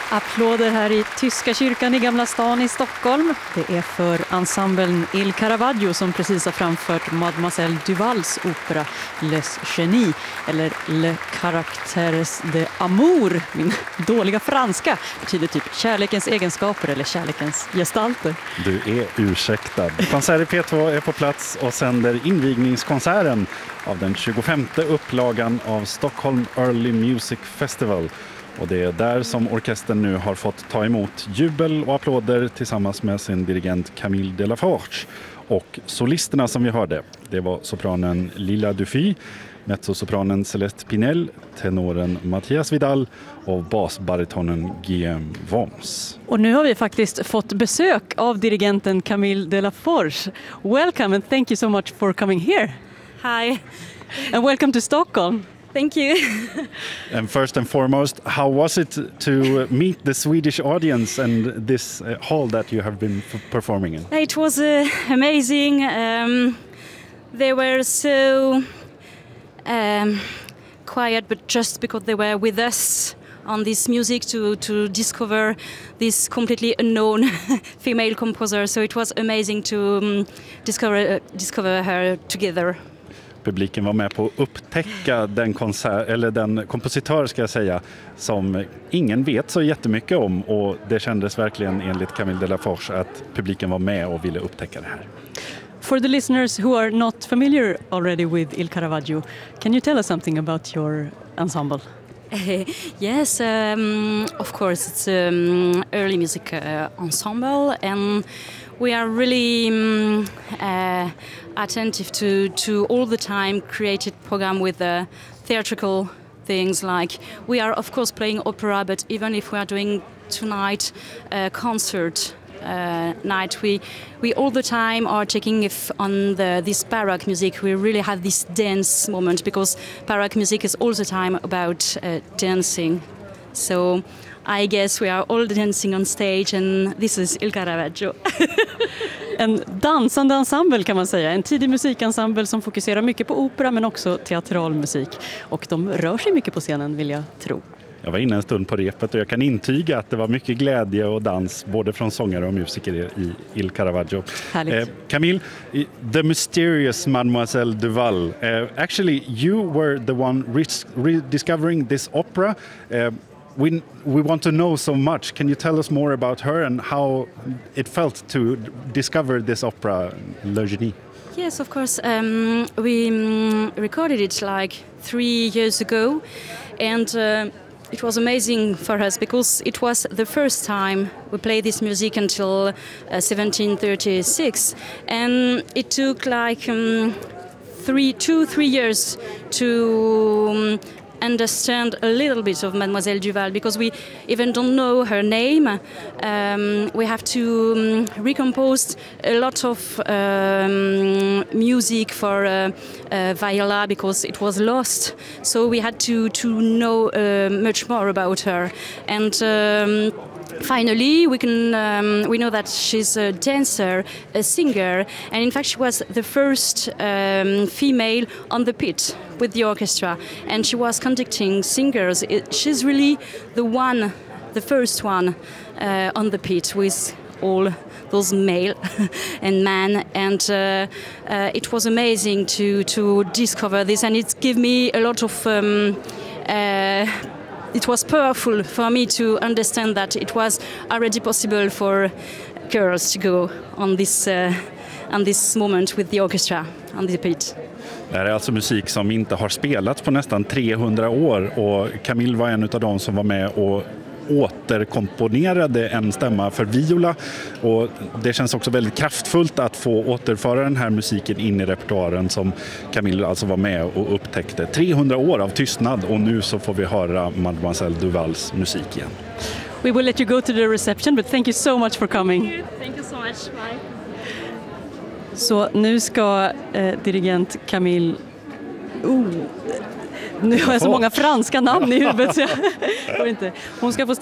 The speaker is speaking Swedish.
Applåder här i Tyska kyrkan i Gamla stan i Stockholm. Det är för ensemblen Il Caravaggio som precis har framfört Mademoiselle Duvals opera Les Genies, eller Le Caractères de Amour. Min dåliga franska betyder typ kärlekens egenskaper eller kärlekens gestalter. Du är ursäktad. Konsert i P2 är på plats och sänder invigningskonserten av den 25:e upplagan av Stockholm Early Music Festival. Och det är där som orkestern nu har fått ta emot jubel och applåder tillsammans med sin dirigent Camille Delaforge. Och solisterna som vi hörde, det var sopranen Lila Dufy, mezzosopranen Celeste Pinel, tenoren Mathias Vidal och basbaritonen Guillaume Worms. Och nu har vi faktiskt fått besök av dirigenten Camille Delaforge. Welcome and thank you so much for coming here. Hi. And welcome to Stockholm. Thank you. And first and foremost, how was it to meet the Swedish audience and this hall that you have been performing in? It was amazing. They were so quiet, but just because they were with us on this music to discover this completely unknown female composer. So it was amazing to discover her together. Publiken var med på att upptäcka den kompositör ska jag säga, som ingen vet så jättemycket om, och det kändes verkligen enligt Camille Delaforge att publiken var med och ville upptäcka det här. For the listeners who are not familiar already with Il Caravaggio, can you tell us something about your ensemble? Yes, of course, it's early music ensemble, and we are really attentive to all the time created program with theatrical things. Like we are of course playing opera, but even if we are doing tonight concert night, we all the time are checking if on this baroque music we really have this dance moment, because baroque music is all the time about dancing. So I guess we are all dancing on stage, and this is Il Caravaggio. En dansande ensemble kan man säga, en tidig musikensemble som fokuserar mycket på opera men också teatral musik. Och de rör sig mycket på scenen, vill jag tro. Jag var inne en stund på repet och jag kan intyga att det var mycket glädje och dans både från sångare och musiker i Il Caravaggio. Camille, the mysterious Mademoiselle Duval. Actually, you were the one rediscovering this opera. We want to know so much. Can you tell us more about her and how it felt to discover this opera, Le Genie? Yes, of course. We recorded it like 3 years ago, and it was amazing for us because it was the first time we played this music until 1736, and it took like 2-3 years to understand a little bit of Mademoiselle Duval, because we even don't know her name. We have to recompose a lot of music for viola because it was lost. So we had to know much more about her. And finally, we know that she's a dancer, a singer, and in fact she was the first female on the pit with the orchestra, and she was conducting singers. She's really the first one on the pit with all those male and men, and it was amazing to discover this, and it gave me a lot of it was powerful for me to understand that it was already possible for girls to go on this moment with the orchestra on the pit. Det här är alltså musik som inte har spelats på nästan 300 år, och Camille var en av dem som var med och återkomponerade en stämma för viola, och det känns också väldigt kraftfullt att få återföra den här musiken in i repertoaren som Camille alltså var med och upptäckte. 300 år av tystnad, och nu så får vi höra Mademoiselle Duvals musik igen. We will let you go to the reception, but thank you so much for coming. Thank you so much. Bye. Så nu ska dirigent Camille... Nu har jag så många franska namn i huvudet så jag får inte. Hon ska få